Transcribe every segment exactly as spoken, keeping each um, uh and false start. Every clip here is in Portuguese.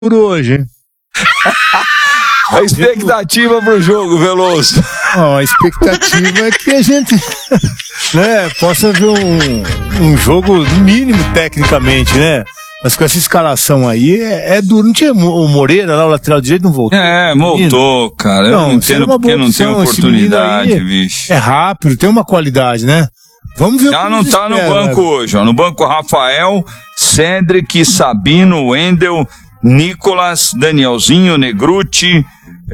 por hoje, hein? A expectativa pro jogo, Veloso. Oh, a expectativa é que a gente né, possa ver um, um jogo mínimo tecnicamente, né? Mas com essa escalação aí é, é duro. Não tinha o Moreira lá, o lateral direito, não voltou? É, voltou, cara. Eu não, não entendo porque não tem oportunidade, bicho. É rápido, tem uma qualidade, né? Vamos ver. Já não tá no banco hoje, ó. No banco, Rafael, Cedric, Sabino, Wendel, Nicolas, Danielzinho, Negruti,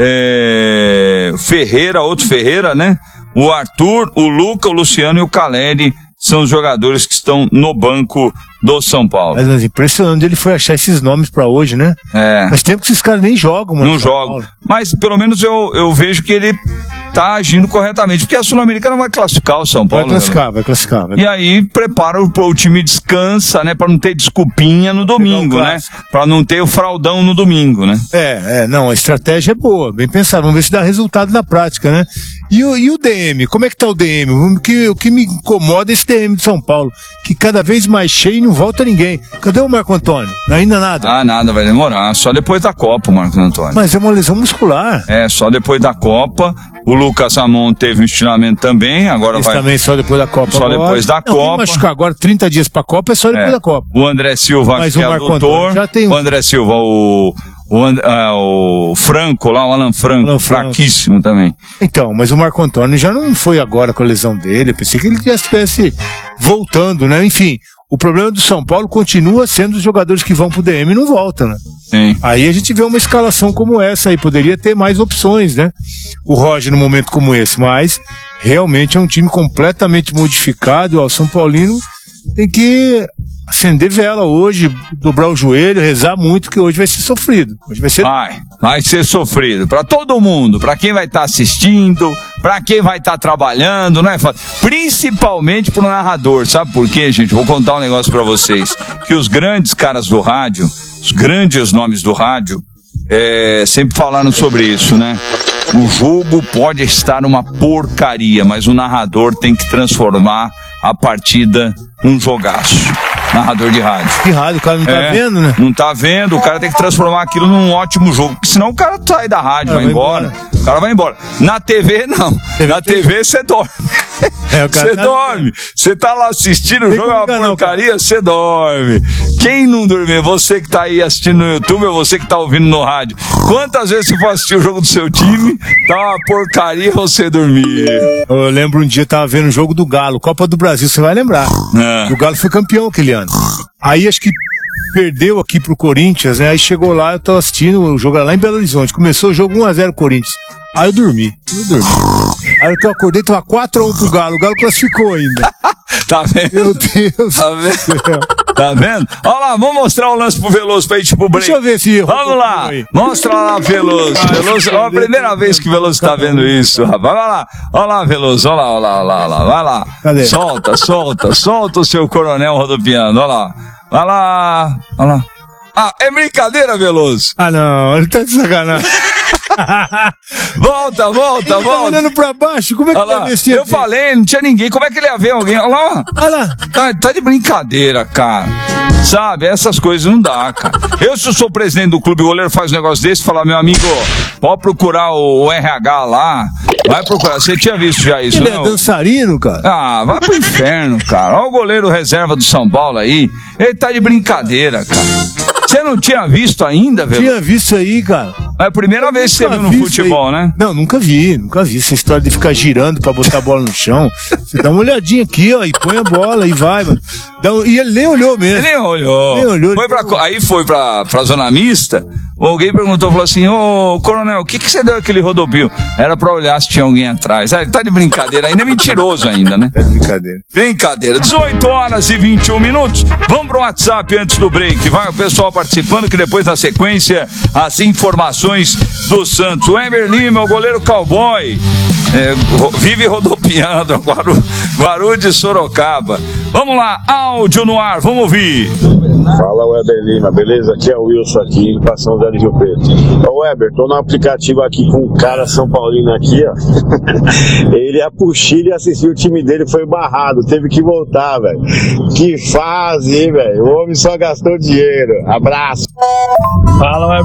é... Ferreira, outro Ferreira, né? O Arthur, o Luca, o Luciano e o Caleri são os jogadores que estão no banco do São Paulo. Mas, mas impressionante ele foi achar esses nomes pra hoje, né? É. Faz tempo que esses caras nem jogam, mano. Não jogam. Mas pelo menos eu, eu vejo que ele tá agindo corretamente, porque a Sul-Americana vai classificar o São Paulo. Vai classificar, vai classificar. Vai. E aí prepara o, o time descansa, né? Pra não ter desculpinha no domingo, né? Pra não ter o fraudão no domingo, né? É, é, não, a estratégia é boa, bem pensado. Vamos ver se dá resultado na prática, né? E o, e o D M, como é que tá o D M? O que, o que me incomoda é esse D M de São Paulo, que cada vez mais cheio e não volta ninguém. Cadê o Marco Antônio? Ainda nada. Ah, nada, vai demorar. Só depois da Copa, o Marco Antônio. Mas é uma lesão muscular. É, só depois da Copa. O Lucas Amon teve um estiramento também, agora Esse vai... também só depois da Copa. Só agora. depois da não, Copa. Machucar agora trinta dias pra Copa é só depois é. da Copa. O André Silva, Mas que o é Marco doutor. Já tem um... O André Silva, o... O, And... ah, o Franco lá, o Alan Franco, Alan Franco. fraquíssimo também. Então, mas o Marco Antônio já não foi agora com a lesão dele. Eu pensei que ele já estivesse voltando, né? Enfim, o problema do São Paulo continua sendo os jogadores que vão pro D M e não voltam, né? Sim. Aí a gente vê uma escalação como essa aí, poderia ter mais opções, né? O Roger num momento como esse, mas realmente é um time completamente modificado. Ó, o São Paulino tem que acender vela hoje, dobrar o joelho, rezar muito, que hoje vai ser sofrido. Hoje vai ser... Vai, vai ser sofrido. Pra todo mundo, pra quem vai estar tá assistindo, pra quem vai estar tá trabalhando, não é fácil. Principalmente pro narrador, sabe por quê, gente? Vou contar um negócio pra vocês. Que os grandes caras do rádio, os grandes nomes do rádio, é, sempre falaram sobre isso, né? O jogo pode estar uma porcaria, mas o narrador tem que transformar a partida num jogaço. Narrador de rádio. Que rádio, o cara não tá é, vendo, né? Não tá vendo, o cara tem que transformar aquilo num ótimo jogo, porque senão o cara sai da rádio, vai, vai embora. embora. O cara vai embora. Na T V, não. T V Na T V você dorme. Você é, tá dorme. Você tá lá assistindo o jogo, é uma porcaria, você dorme. Quem não dormir? Você que tá aí assistindo no YouTube ou você que tá ouvindo no rádio? Quantas vezes você for assistir o jogo do seu time, tá uma porcaria você dormir? Eu lembro um dia, eu tava vendo o jogo do Galo, Copa do Brasil, você vai lembrar. É. O Galo foi campeão aquele ano. Aí acho que perdeu aqui pro Corinthians, né? Aí chegou lá, eu tava assistindo o jogo lá em Belo Horizonte. Começou o jogo um a zero Corinthians. Aí eu dormi, eu dormi. Aí eu acordei, tava quatro a um pro Galo. O Galo classificou ainda. Tá vendo? Meu Deus. Tá vendo? Tá vendo? Olha lá, vamos mostrar o lance pro Veloso pra gente ir pro break. Deixa eu ver se... Vamos lá, mostra lá, Veloso. Veloso, ó, a primeira vez que o Veloso tá vendo isso, rapaz. Vai lá, olha lá, Veloso, olha lá, olha lá, olha lá, olha lá. Vai lá. Cadê? Solta, solta, solta o seu coronel rodopiando, olha lá. Vai lá, olha lá. Ah, é brincadeira, Veloso? Ah, não, ele tá de sacanagem. Volta, volta, ele volta. Tá olhando pra baixo, como é que olha tá lá. Eu falei, não tinha ninguém, como é que ele ia ver alguém? Olha lá, olha lá. Tá, tá de brincadeira, cara. Sabe, essas coisas não dá, cara. Eu, se eu sou presidente do clube, o goleiro faz um negócio desse e fala, meu amigo, pode procurar o, o R H lá, vai procurar. Você tinha visto já isso, ele não? Ele é dançarino, cara. Ah, vai pro inferno, cara. Olha o goleiro reserva do São Paulo aí. Ele tá de brincadeira, cara. Você não tinha visto ainda, velho? Tinha visto aí, cara. É a primeira vez que você viu no futebol, né? Não, nunca vi, nunca vi. Essa história de ficar girando pra botar a bola no chão. Você dá uma olhadinha aqui, ó, e põe a bola e vai, mano. Um... E ele nem olhou mesmo. Ele nem olhou. Nem olhou. Foi pra... Aí foi pra, pra zona mista, alguém perguntou, falou assim, ô, coronel, o que que você deu aquele rodopio? Era pra olhar se tinha alguém atrás. Ah, ele tá de brincadeira, ainda é mentiroso ainda, né? É de brincadeira. Brincadeira. dezoito horas e vinte e um minutos. Vamos pro WhatsApp antes do break. Vai o pessoal participando, que depois na sequência as informações do Santos. O Emer Lima, o goleiro cowboy, é, vive rodopiando agora o Guarulhos de Sorocaba. Vamos lá, áudio no ar, vamos ouvir. Fala, Weber Lima, beleza? Aqui é o Wilson aqui, em São José do Rio Preto. Ô Weber, tô no aplicativo aqui com um cara São Paulino aqui, ó. Ele ia pro Chile e assistiu o time dele, foi barrado, teve que voltar, velho. Que fase, hein, velho? O homem só gastou dinheiro. Abraço. Fala, Weber.